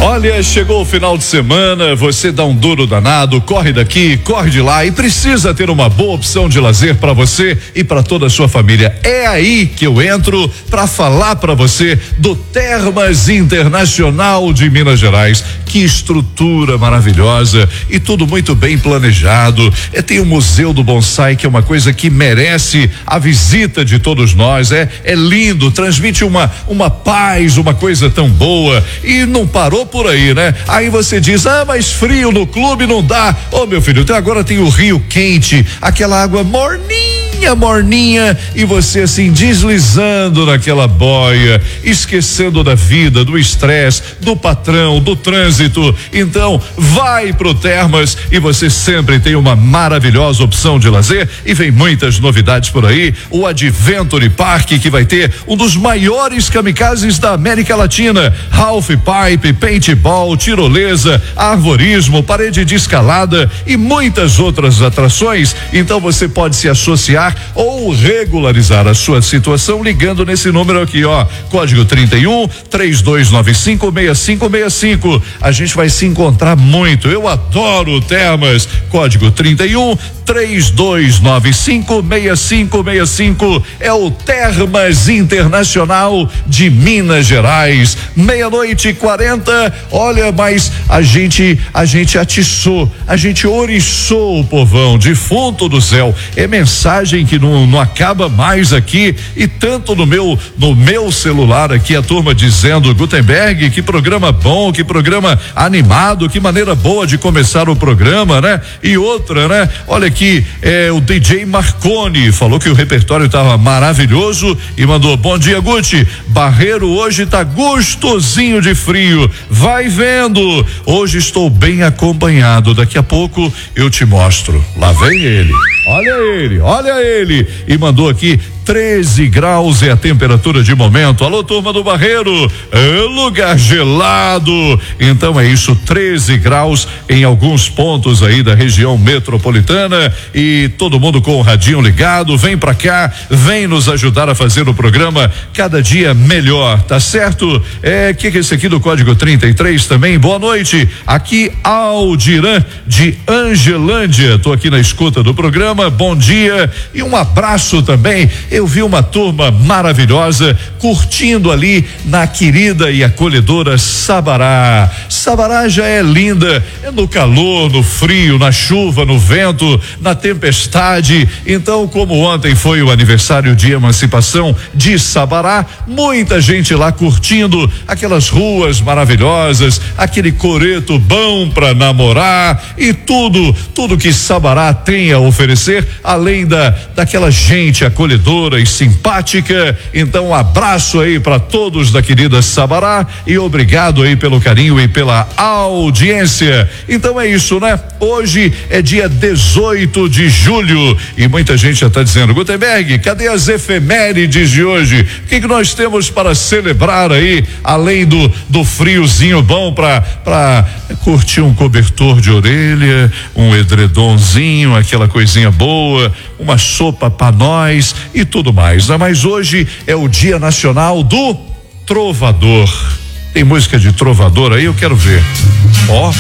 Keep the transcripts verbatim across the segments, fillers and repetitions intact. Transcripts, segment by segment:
Olha, chegou o final de semana, você dá um duro danado, corre daqui, corre de lá e precisa ter uma boa opção de lazer para você e para toda a sua família. É aí que eu entro para falar para você do Termas Internacional de Minas Gerais. Que estrutura maravilhosa e tudo muito bem planejado. É, tem o Museu do Bonsai, que é uma coisa que merece a visita de todos nós. É, é lindo, transmite uma, uma paz, uma coisa tão boa. E não parou por aí, né? Aí você diz, ah, mas frio no clube não dá. Ô, meu filho, até agora tem o rio quente, aquela água morninha, morninha, e você assim deslizando naquela boia, esquecendo da vida, do estresse, do patrão, do trânsito. Então, vai pro Termas e você sempre tem uma maravilhosa opção de lazer e vem muitas novidades por aí. O Adventure Park, que vai ter um dos maiores kamikazes da América Latina, half pipe, paintball, tirolesa, arvorismo, parede de escalada e muitas outras atrações. Então você pode se associar ou regularizar a sua situação ligando nesse número aqui, ó, código trinta e um, três dois nove cinco, seis cinco seis cinco. A gente vai se encontrar muito. Eu adoro o Termas. Código trinta e um, três dois nove cinco, seis cinco seis cinco. É o Termas Internacional de Minas Gerais. Meia-noite e quarenta. Olha, mas a gente, a gente atiçou, a gente oriçou o povão, defunto do céu. É mensagem que não, não acaba mais aqui, e tanto no meu, no meu celular aqui, a turma dizendo, Gutenberg, que programa bom, que programa animado, que maneira boa de começar o programa, né? E outra, né? Olha aqui, é, o D J Marconi falou que o repertório estava maravilhoso e mandou, bom dia, Guti, Barreiro hoje tá gostosinho de frio, vai vendo, hoje estou bem acompanhado, daqui a pouco eu te mostro, lá vem ele, olha ele, olha ele, e mandou aqui, treze graus é a temperatura de momento. Alô, turma do Barreiro, é lugar gelado. Então é isso, treze graus em alguns pontos aí da região metropolitana, e todo mundo com o radinho ligado. Vem pra cá, vem nos ajudar a fazer o programa cada dia melhor, tá certo? É, que que é esse aqui do código trinta e três também? Boa noite. Aqui Aldiran de Angelândia. Tô aqui na escuta do programa. Bom dia e um abraço também. Eu vi uma turma maravilhosa curtindo ali na querida e acolhedora Sabará. Sabará já é linda, é no calor, no frio, na chuva, no vento, na tempestade. Então, como ontem foi o aniversário de emancipação de Sabará, muita gente lá curtindo aquelas ruas maravilhosas, aquele coreto bom para namorar e tudo, tudo que Sabará tem a oferecer, além da daquela gente acolhedora e simpática. Então, um abraço aí para todos da querida Sabará e obrigado aí pelo carinho e pela audiência. Então é isso, né? Hoje é dia dezoito de julho e muita gente já está dizendo, Gutenberg, cadê as efemérides de hoje? O que que nós temos para celebrar aí, além do do friozinho bom para para curtir um cobertor de orelha, um edredomzinho, aquela coisinha boa, uma sopa para nós e tudo mais, né? Mas hoje é o Dia Nacional do Trovador. Tem música de trovador aí? Eu quero ver. Ó.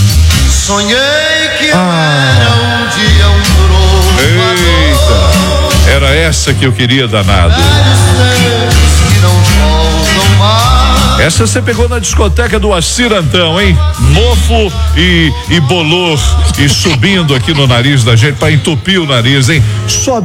Sonhei que eu ah. era um dia um trovador. Eita, era essa que eu queria, danado. Que não voltam mais. Essa você pegou na discoteca do Acirantão, hein? Mofo e, e bolor, e subindo aqui no nariz da gente para entupir o nariz, hein? Sobe